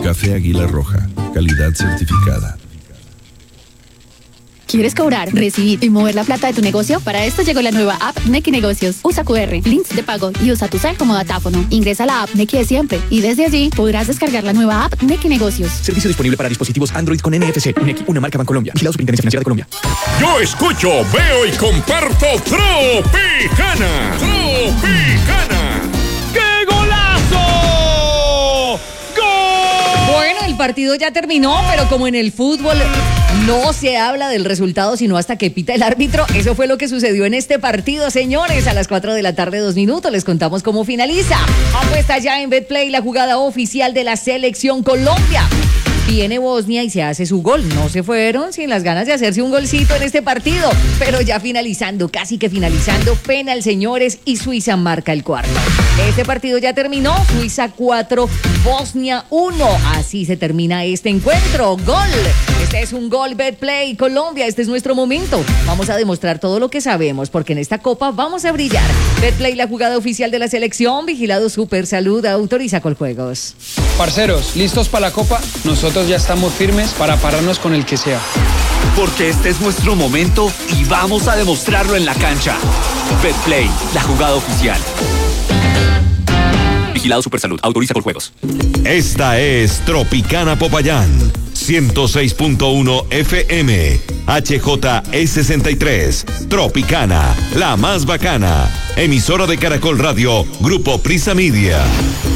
Café Águila Roja, calidad certificada. ¿Quieres cobrar, recibir y mover la plata de tu negocio? Para esto llegó la nueva app Nequi Negocios. Usa QR, links de pago y usa tu cel como datáfono. Ingresa a la app Nequi de siempre y desde allí podrás descargar la nueva app Nequi Negocios. Servicio disponible para dispositivos Android con NFC. Nequi, una marca Bancolombia. Vigilado Superintendencia Financiera de Colombia. Yo escucho, veo y comparto Tropicana. Tropicana. ¡Qué golazo! ¡Gol! Bueno, el partido ya terminó, pero como en el fútbol no se habla del resultado sino hasta que pita el árbitro, eso fue lo que sucedió en este partido, señores. A las 4 de la tarde, 2 minutos, les contamos cómo finaliza. Apuesta ya en Betplay, la jugada oficial de la Selección Colombia. Viene Bosnia y se hace su gol. No se fueron sin las ganas de hacerse un golcito en este partido, pero ya finalizando, casi que finalizando, penal, señores, y Suiza marca el cuarto. Este partido ya terminó, Suiza 4, Bosnia 1. Así se termina este encuentro. Gol. Este es un gol Betplay Colombia. Este es nuestro momento. Vamos a demostrar todo lo que sabemos, porque en esta copa vamos a brillar. Betplay, la jugada oficial de la selección. Vigilado Super Salud, autoriza Coljuegos. Parceros, ¿listos para la copa? Nosotros ya estamos firmes para pararnos con el que sea. Porque este es nuestro momento y vamos a demostrarlo en la cancha. Betplay, la jugada oficial. Vigilado Supersalud, autoriza Coljuegos. Esta es Tropicana Popayán, 106.1 FM, HJE63, Tropicana, la más bacana. Emisora de Caracol Radio, Grupo Prisa Media.